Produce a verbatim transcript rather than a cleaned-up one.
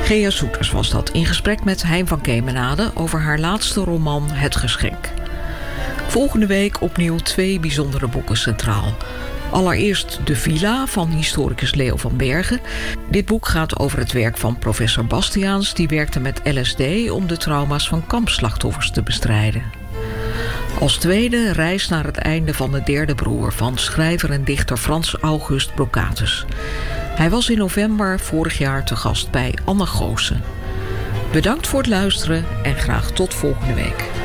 Gea Soeters was dat in gesprek met Hein van Kemenade over haar laatste roman Het Geschenk. Volgende week opnieuw twee bijzondere boeken centraal. Allereerst De Villa van historicus Leo van Bergen. Dit boek gaat over het werk van professor Bastiaans, die werkte met L S D om de trauma's van kampslachtoffers te bestrijden. Als tweede Reis naar het einde van de derde broer van schrijver en dichter Frans August Brocatus. Hij was in november vorig jaar te gast bij Anne Goossen. Bedankt voor het luisteren en graag tot volgende week.